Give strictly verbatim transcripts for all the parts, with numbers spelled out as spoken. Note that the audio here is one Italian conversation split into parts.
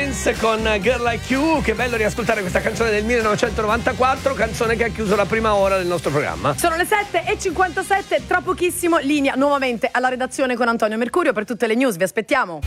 Dance con Girl Like You. Che bello riascoltare questa canzone del millenovecentonovantaquattro, canzone che ha chiuso la prima ora del nostro programma. Sono le sette e cinquantasette, tra pochissimo linea nuovamente alla redazione con Antonio Mercurio per tutte le news. Vi aspettiamo.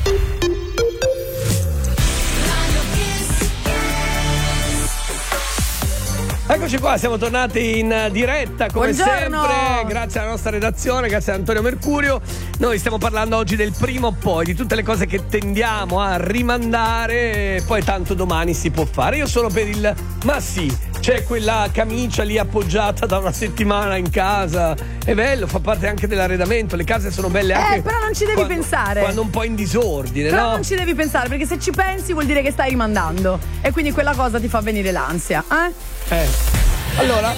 Eccoci qua, siamo tornati in diretta come Buongiorno. sempre, grazie alla nostra redazione, grazie ad Antonio Mercurio. Noi stiamo parlando oggi del prima o poi, di tutte le cose che tendiamo a rimandare e poi tanto domani si può fare. Io sono per il ma sì, c'è quella camicia lì appoggiata da una settimana in casa, è bello, fa parte anche dell'arredamento, le case sono belle anche. Eh, però non ci devi quando, pensare. Quando un po' in disordine, Però no? non ci devi pensare, perché se ci pensi vuol dire che stai rimandando e quindi quella cosa ti fa venire l'ansia, eh? Eh. Allora,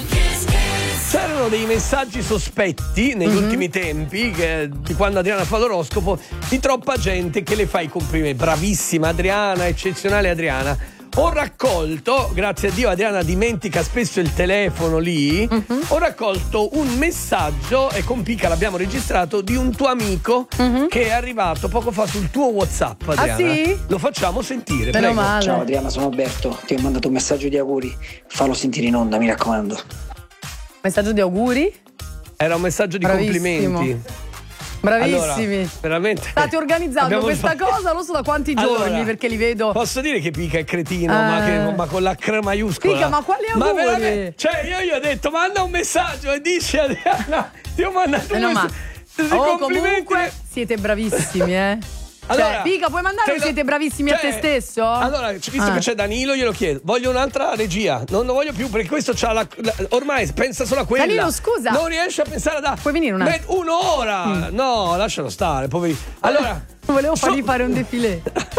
c'erano dei messaggi sospetti negli mm-hmm. ultimi tempi che, di quando Adriana fa l'oroscopo, di troppa gente che le fa i complimenti. Bravissima Adriana, eccezionale Adriana. Ho raccolto, grazie a Dio Adriana dimentica spesso il telefono lì, mm-hmm. ho raccolto un messaggio, e con Pica l'abbiamo registrato, di un tuo amico mm-hmm. che è arrivato poco fa sul tuo WhatsApp, Adriana. Ah sì? Lo facciamo sentire, Meno prego. male. Ciao Adriana, sono Alberto, ti ho mandato un messaggio di auguri, fallo sentire in onda, mi raccomando. Messaggio di auguri? Era un messaggio di Bravissimo. complimenti. Bravissimi. Allora, veramente state organizzando abbiamo questa fatto... cosa, lo so da quanti giorni, allora, perché li vedo. Posso dire che Pica è cretino, eh. ma, che, ma con la C maiuscola. Pica, ma quali auguri? Ma veramente, cioè io gli ho detto manda un messaggio e dici Adriana, ti ho mandato eh un no, messaggio. Ma... Oh, complimenti. comunque siete bravissimi, eh. Allora, cioè, Pica, puoi mandare che lo... siete bravissimi cioè, a te stesso? Allora, visto ah. che c'è Danilo, glielo chiedo. Voglio un'altra regia. Non lo voglio più perché questo c'ha la, la ormai pensa solo a quella. Danilo, scusa. Non riesce a pensare da. Puoi venire una? Met- un'ora. Mm. No, lascialo stare, poveri. Allora, volevo so... fargli fare un defilé.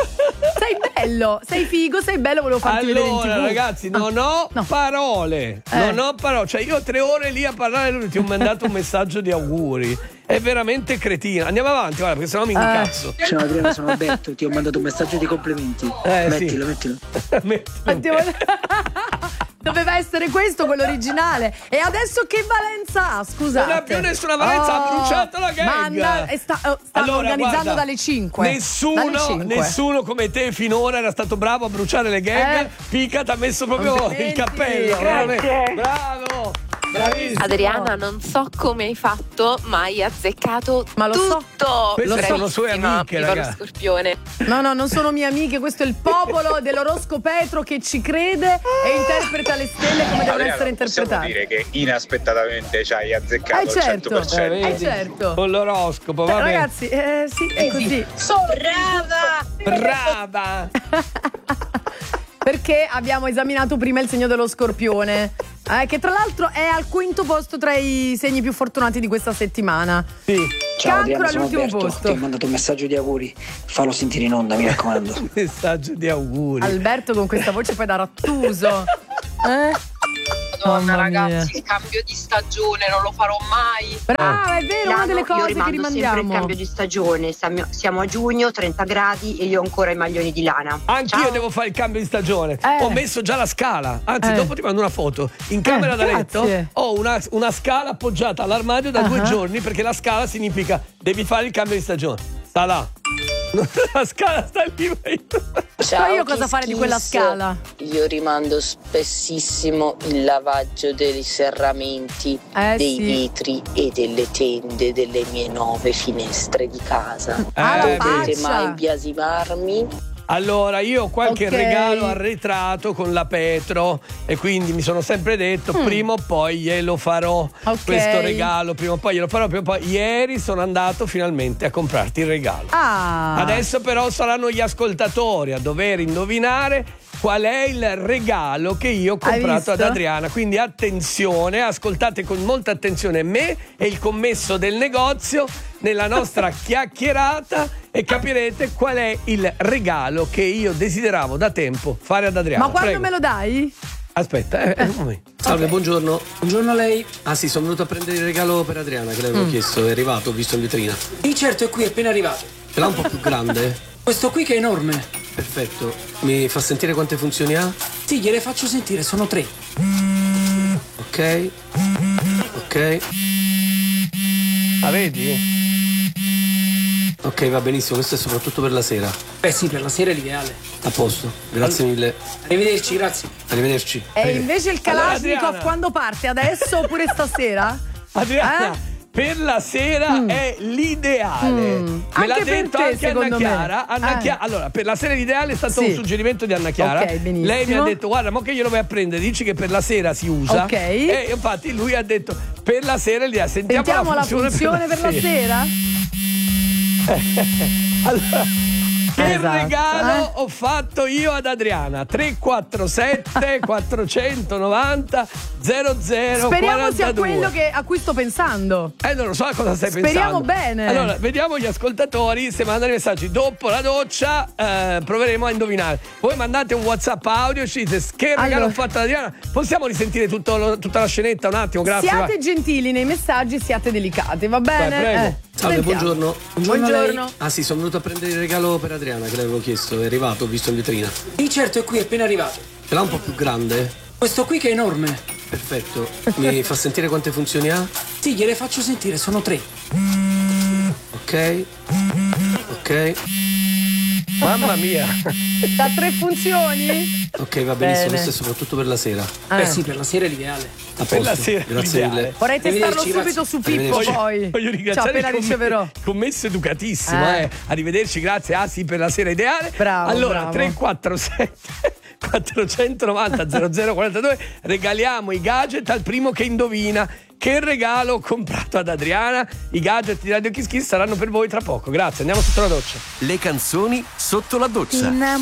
Sei bello, sei figo, sei bello, volevo farti allora, vedere in TV. Ragazzi, non ho no. parole. Eh. Non ho parole. Cioè, io ho tre ore lì a parlare e lui ti ho mandato un messaggio di auguri. È veramente cretina. Andiamo avanti, guarda, perché sennò mi incazzo. Ciao Adriana, sono Alberto, ti ho mandato un messaggio di complimenti. Eh, mettilo, sì. mettilo. Mettilo. Doveva essere questo, quello originale. E adesso che valenza ha? Scusate. Non ha più nessuna valenza, oh, ha bruciato la gag. Manda, e sta, oh, stanno allora, organizzando guarda, dalle cinque. Nessuno, dalle cinque. nessuno come te finora era stato bravo a bruciare le gag. Eh? Pica ti ha messo proprio il cappello. Grazie. Bravo. Bravissimo. Adriana, non so come hai fatto, ma hai azzeccato ma lo tutto. So. Queste sono sue amiche, Viva lo ragazzi. Scorpione. No, no, non sono mie amiche, questo è il popolo dell'oroscopetro che ci crede e interpreta le stelle come devono Adriana, essere interpretate. Possiamo dire che inaspettatamente ci hai azzeccato Eh, certo. il cento per cento. Eh, certo. Con l'oroscopo, Eh, va bene. ragazzi, eh, sì, è così. Sono brava! Brava. Perché abbiamo esaminato prima il segno dello Scorpione, eh, che tra l'altro è al quinto posto tra i segni più fortunati di questa settimana. Sì. Ciao Cancro Adriana, sono all'ultimo Alberto, posto. ti ho mandato un messaggio di auguri, fallo sentire in onda, mi raccomando. Messaggio di auguri. Alberto con questa voce poi da rattuso. Eh? Madonna, Mamma ragazzi, mia. il cambio di stagione non lo farò mai. Brava, è vero, una delle Milano, io cose che rimando sempre il rimandiamo. cambio di stagione. Siamo, siamo a giugno, trenta gradi e io ho ancora i maglioni di lana. Anch'io Ciao. devo fare il cambio di stagione. Eh. Ho messo già la scala. Anzi, Eh. dopo ti mando una foto. In camera Eh, da letto grazie. ho una, una scala appoggiata all'armadio da Uh-huh. due giorni, perché la scala significa devi fare il cambio di stagione. Sta là. La scala sta lì. So io cosa fare di quella scala. Io rimando spessissimo il lavaggio dei serramenti, Eh, dei sì. vetri e delle tende delle mie nove finestre di casa. Alla Eh, Potete faccia. mai biasimarmi? Allora, io ho qualche Ok. regalo arretrato con la Petro e quindi mi sono sempre detto Mm. prima o poi glielo farò, Ok. questo regalo, prima o poi glielo farò, prima o poi. Ieri sono andato finalmente a comprarti il regalo. Ah. Adesso però saranno gli ascoltatori a dover indovinare qual è il regalo che io ho Hai comprato ad visto? Adriana. Quindi attenzione, ascoltate con molta attenzione me e il commesso del negozio nella nostra chiacchierata e capirete qual è il regalo che io desideravo da tempo fare ad Adriana. Ma quando Prego. me lo dai? Aspetta, eh, eh, un momento. Salve, buongiorno. Buongiorno a lei. Ah sì, sono venuto a prendere il regalo per Adriana che le avevo chiesto, è arrivato, ho visto in vetrina. Sì, certo, è qui, è appena arrivato. Ce l'ha un po' più grande? Questo qui che è enorme. Perfetto. Mi fa sentire quante funzioni ha? Sì, gliele faccio sentire, sono tre. Ok. Ok. Ah, vedi? Ok, va benissimo, questo è soprattutto per la sera. Eh sì, per la sera è l'ideale. A posto, grazie mille. Arrivederci, grazie. Arrivederci. E invece il Kalashnikov Allora, quando parte? Adesso oppure stasera? Adriana, Eh? per la sera Mm. è l'ideale. Mm. Me Anche l'ha per detto te, anche Anna secondo me. Chiara. Anna Eh. Chia- Allora, per la sera l'ideale è stato Sì. un suggerimento di Anna Chiara. Ok, benissimo. Lei mi ha detto: guarda, mo che glielo vai a prendere, dici che per la sera si usa. Ok. E infatti lui ha detto: per la sera è l'ideale. Sentiamo, Sentiamo la funzione, funzione per la sera? Allora, che Esatto, regalo eh? ho fatto io ad Adriana? tre quattro sette quattrocentonovanta zero zero Speriamo sia quarantadue. quello che, a cui sto pensando. Eh, non lo so a cosa stai Speriamo pensando. bene. Allora, vediamo gli ascoltatori se mandano i messaggi. Dopo la doccia eh, proveremo a indovinare. Voi mandate un WhatsApp audio, ci dite che regalo Allora. ho fatto ad Adriana. Possiamo risentire tutto lo- tutta la scenetta un attimo? Grazie. Siate va. gentili nei messaggi, siate delicati, va bene? Vai, prego. Eh, Salve, sentiamo. buongiorno. Buongiorno. a lei. Ah sì, sono venuto a prendere il regalo per Adriana che le avevo chiesto. È arrivato, ho visto in vetrina. Sì, certo, è qui, è appena arrivato. Ce l'ha un po' più grande? Questo qui che è enorme. Perfetto. Mi fa sentire quante funzioni ha? Sì, gliele faccio sentire, sono tre. Ok. Ok. Mamma mia. Da tre funzioni? Ok, va benissimo. Bene. Questo è soprattutto per la sera. Eh. Eh sì, per la sera è l'ideale. A Per la posto. sera Grazie l'ideale. mille. Vorrei testarlo Arrivederci, subito grazie. su Pippo Arrivederci. poi. Voglio Ciao, ringraziare appena il riceverò. commesso educatissimo. Eh. Eh. Arrivederci, grazie. Ah sì, per la sera ideale. Bravo, Allora, bravo. tre quattro sette quattrocentonovanta zero zero quarantadue. Regaliamo i gadget al primo che indovina che regalo ho comprato ad Adriana. I gadget di Radio Kiss Kiss saranno per voi tra poco. Grazie, andiamo sotto la doccia. Le canzoni sotto la doccia.